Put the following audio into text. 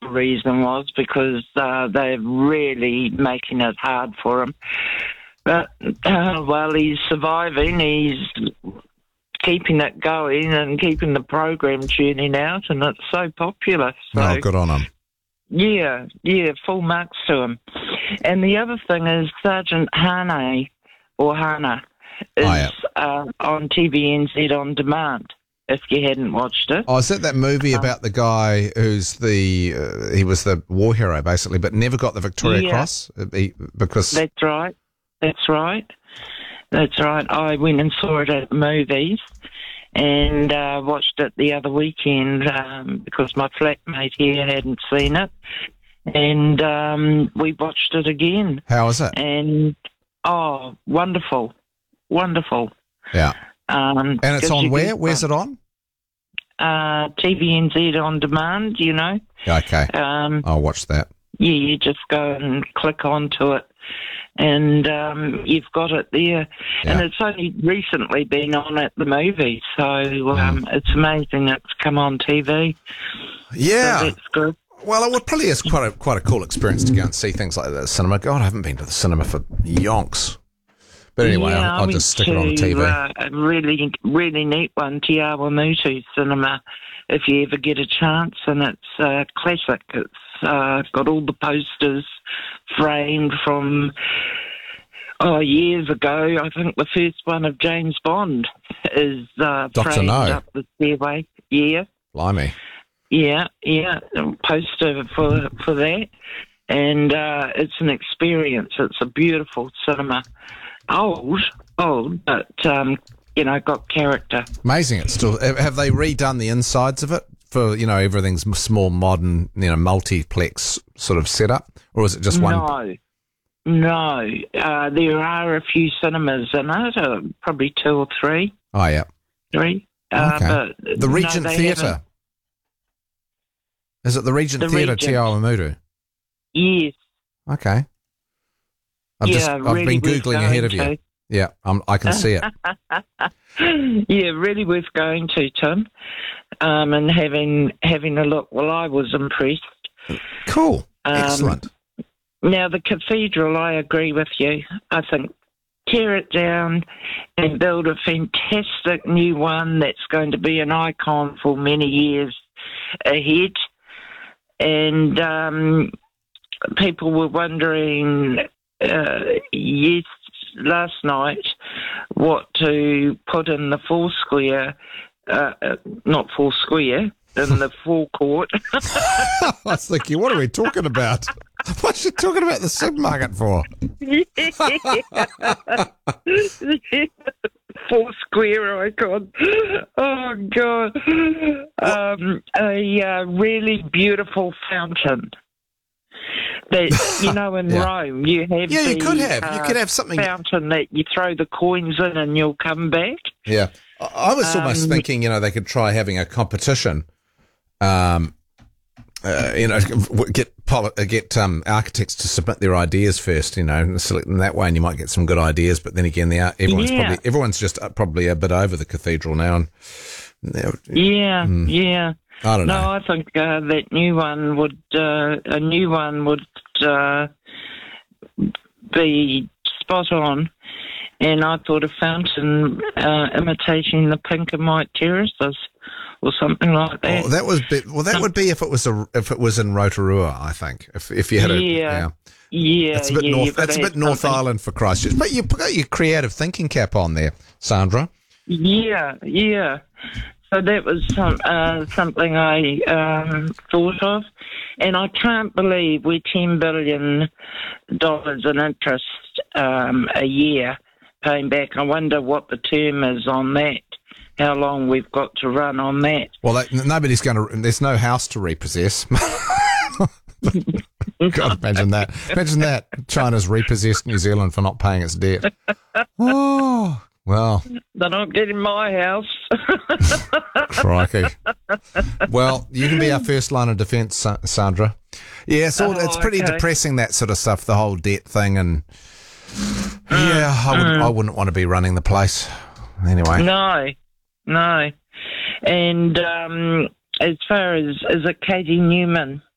the reason was, because they're really making it hard for him. But, well, he's surviving. He's keeping it going and keeping the program tuning out, and it's so popular. So, Oh, good on him. Yeah, full marks to him. And the other thing is Sergeant Hana is on TVNZ On Demand, if you hadn't watched it. Oh, is that movie about the guy who's he was the war hero, basically, but never got the Victoria Cross? Because That's right. I went and saw it at the movies and watched it the other weekend because my flatmate here hadn't seen it. And we watched it again. How is it? And, wonderful. Yeah. And it's on where? Where's it on? TVNZ On Demand, you know. Okay. I'll watch that. Yeah, you just go and click onto it, and you've got it there. Yeah. And it's only recently been on at the movies, so it's amazing it's come on TV. Yeah. So that's good. Well, it probably is quite a cool experience to go and see things like that at the cinema. God, I haven't been to the cinema for yonks. But anyway, I'll just stick it on the TV. A really, really neat one, Te Awamutu Cinema, if you ever get a chance, and it's classic. It's got all the posters framed from years ago. I think the first one of James Bond is framed No. up the stairway. Yeah. Blimey. Yeah, a poster for that. And it's an experience. It's a beautiful cinema. Old, but, got character. Amazing. It's still. Have they redone the insides of it for, everything's small, modern, multiplex sort of setup? Or is it just one? No. There are a few cinemas in it, probably 2 or 3. Oh, yeah. 3. Okay. But the Regent Theatre. haven't. Is it the Regent Theatre, Te Awamutu? Yes. Okay. I've been Googling ahead of you. Yeah, I can see it. Yeah, really worth going to, Tim, and having a look. Well, I was impressed. Cool. Excellent. Now, the cathedral, I agree with you. I think tear it down and build a fantastic new one that's going to be an icon for many years ahead. And people were wondering, last night, what to put in the not four square, in the forecourt. I was thinking, what are we talking about? What's she talking about the supermarket for? Four square icon. Oh, God. A really beautiful fountain. That, in Rome, you have you could have something fountain that you throw the coins in and you'll come back. Yeah. I was almost thinking, they could try having a competition, get architects to submit their ideas first, and select them that way, and you might get some good ideas. But then again, everyone's just probably a bit over the cathedral now. And, yeah. I don't know. No, I think that new one would be spot on. And I thought a fountain imitating the pink and white terraces or something like that. Oh, that would be if it was in Rotorua, I think. If you had it's a bit north. It's a bit North Island for Christchurch. But you put your creative thinking cap on there, Sandra. Yeah. So that was something I thought of, and I can't believe we're $10 billion in interest a year paying back. I wonder what the term is on that, how long we've got to run on that. Well, nobody's going to. There's no house to repossess. God, imagine that. Imagine that. China's repossessed New Zealand for not paying its debt. Oh. Well, they're not getting my house. Crikey. Well, you can be our first line of defence, Sandra. Yeah, it's pretty depressing, that sort of stuff, the whole debt thing, and I wouldn't want to be running the place anyway. No. And as far as is it Katie Newman